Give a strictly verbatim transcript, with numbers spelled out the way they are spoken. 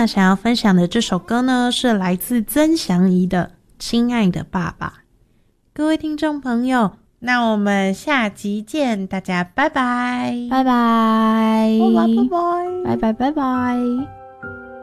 那想要分享的这首歌呢，是来自曾祥仪的《亲爱的爸爸》。各位听众朋友，那我们下集见，大家拜拜， 拜拜， 拜拜，拜拜， 拜拜，拜拜。